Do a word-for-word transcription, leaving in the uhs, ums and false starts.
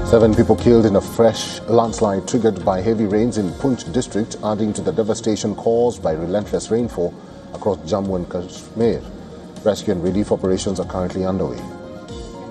Seven people killed in a fresh landslide triggered by heavy rains in Poonch district, adding to the devastation caused by relentless rainfall across Jammu and Kashmir. Rescue and relief operations are currently underway.